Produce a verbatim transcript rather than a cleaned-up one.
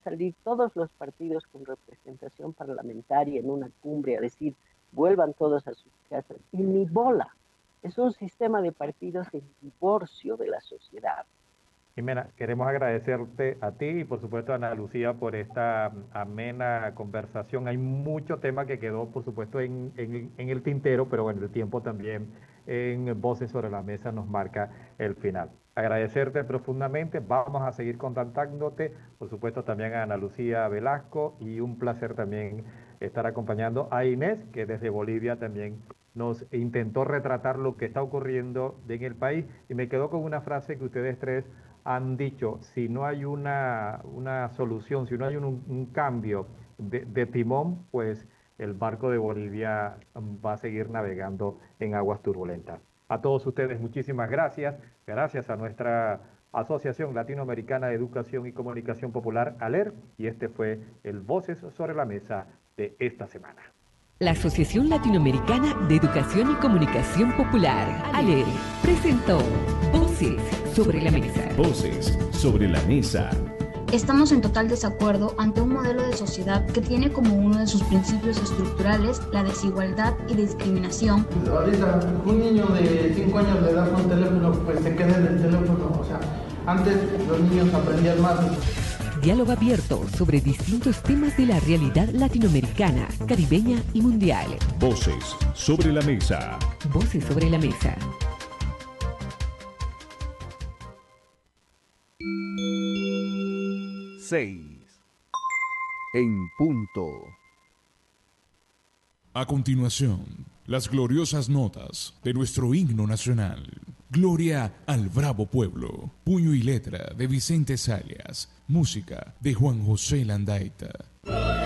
salir todos los partidos con representación parlamentaria en una cumbre a decir, vuelvan todos a sus casas, y ni bola. Es un sistema de partidos en divorcio de la sociedad. Jimena, queremos agradecerte a ti y por supuesto a Ana Lucía por esta amena conversación. Hay mucho tema que quedó por supuesto en, en, en el tintero, pero bueno, el tiempo también en Voces sobre la Mesa nos marca el final. Agradecerte profundamente, vamos a seguir contactándote, por supuesto también a Ana Lucía Velasco, y un placer también estar acompañando a Inés, que desde Bolivia también nos intentó retratar lo que está ocurriendo en el país, y me quedo con una frase que ustedes tres han dicho: si no hay una, una solución, si no hay un, un cambio de, de timón, pues el barco de Bolivia va a seguir navegando en aguas turbulentas. A todos ustedes, muchísimas gracias. Gracias a nuestra Asociación Latinoamericana de Educación y Comunicación Popular, ALER, y este fue el Voces sobre la Mesa de esta semana. La Asociación Latinoamericana de Educación y Comunicación Popular, ALER, presentó Voces sobre la Mesa. Voces sobre la Mesa. Estamos en total desacuerdo ante un modelo de sociedad que tiene como uno de sus principios estructurales la desigualdad y discriminación. Ahorita un niño de cinco años le das un teléfono, pues se queda en el teléfono. O sea, antes los niños aprendían más. Diálogo abierto sobre distintos temas de la realidad latinoamericana, caribeña y mundial. Voces sobre la Mesa. Voces sobre la Mesa. Seis. En punto. A continuación, las gloriosas notas de nuestro himno nacional. Gloria al bravo pueblo. Puño y letra de Vicente Salias. Música de Juan José Landaeta.